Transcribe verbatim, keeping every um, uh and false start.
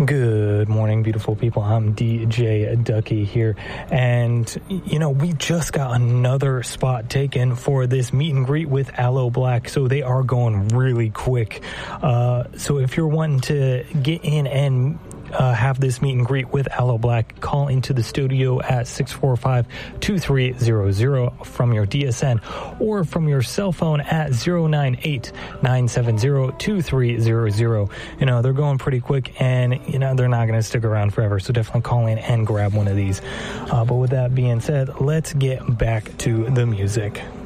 Good morning, beautiful people. I'm D J Ducky here. And, you know, we just got another spot taken for this meet and greet with Aloe Blacc. So they are going really quick. Uh, so if you're wanting to get in and Uh, have this meet and greet with Aloe Blacc, call into the studio at six four five, two three zero zero from your D S N or from your cell phone at zero nine eight, nine seven zero, two three zero zero. You know, they're going pretty quick and, you know, they're not going to stick around forever. So definitely call in and grab one of these. Uh, but with that being said, let's get back to the music.